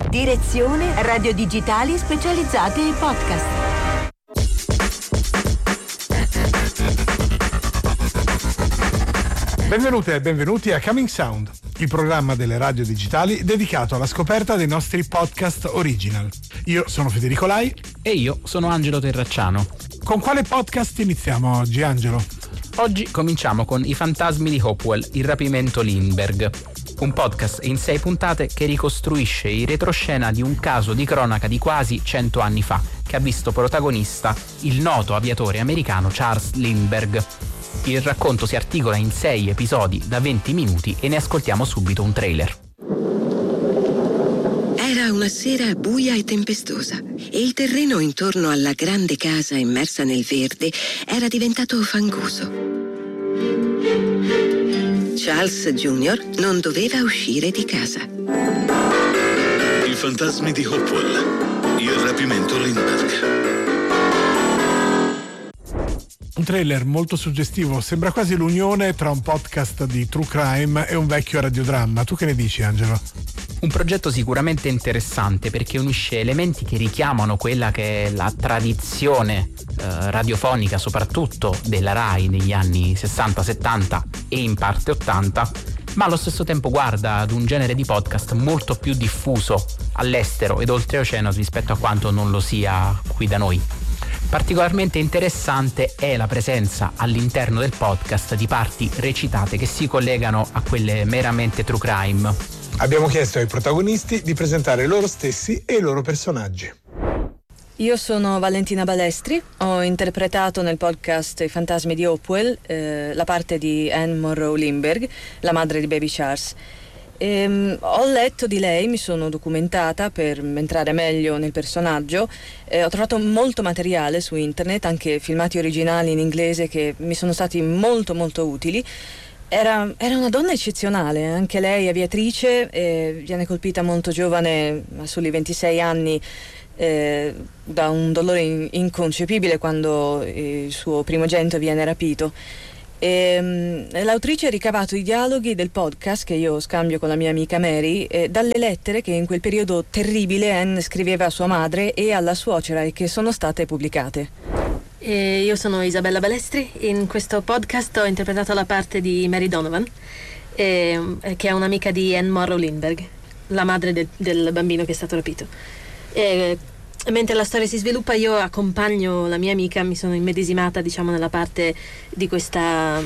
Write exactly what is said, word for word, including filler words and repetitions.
Direzione Radio Digitali Specializzate e Podcast. Benvenute e benvenuti a Coming Sound, il programma delle radio digitali dedicato alla scoperta dei nostri podcast original. Io sono Federico Lai e io sono Angelo Terracciano. Con quale podcast iniziamo oggi, Angelo? Oggi cominciamo con I fantasmi di Hopewell, il rapimento Lindbergh, un podcast in sei puntate che ricostruisce il retroscena di un caso di cronaca di quasi cento anni fa, che ha visto protagonista il noto aviatore americano Charles Lindbergh. Il racconto si articola in sei episodi da venti minuti e ne ascoltiamo subito un trailer. Era una sera buia e tempestosa e il terreno intorno alla grande casa immersa nel verde era diventato fangoso. Charles Junior non doveva uscire di casa. I fantasmi di Hopewell, il rapimento Lindbergh. Un trailer molto suggestivo, sembra quasi l'unione tra un podcast di true crime e un vecchio radiodramma. Tu che ne dici, Angelo? Un progetto sicuramente interessante perché unisce elementi che richiamano quella che è la tradizione eh, radiofonica, soprattutto della Rai negli anni sessanta settanta e in parte ottanta, ma allo stesso tempo guarda ad un genere di podcast molto più diffuso all'estero ed oltreoceano rispetto a quanto non lo sia qui da noi. Particolarmente interessante è la presenza all'interno del podcast di parti recitate che si collegano a quelle meramente true crime. Abbiamo chiesto ai protagonisti di presentare loro stessi e i loro personaggi. Io sono Valentina Balestri, ho interpretato nel podcast I fantasmi di Hopewell eh, la parte di Anne Monroe Lindbergh, la madre di Baby Charles. E, ho letto di lei, mi sono documentata per entrare meglio nel personaggio, eh, ho trovato molto materiale su internet, anche filmati originali in inglese che mi sono stati molto molto utili. Era, era una donna eccezionale, anche lei aviatrice, eh, viene colpita molto giovane, a soli ventisei anni, eh, da un dolore in, inconcepibile quando il suo primogenito viene rapito. E, um, l'autrice ha ricavato i dialoghi del podcast che io scambio con la mia amica Mary eh, dalle lettere che in quel periodo terribile Anne scriveva a sua madre e alla suocera e che sono state pubblicate. E io sono Isabella Balestri, in questo podcast ho interpretato la parte di Mary Donovan eh, che è un'amica di Anne Monroe Lindbergh, la madre del, del bambino che è stato rapito. E, mentre la storia si sviluppa io accompagno la mia amica, mi sono immedesimata diciamo nella parte di questa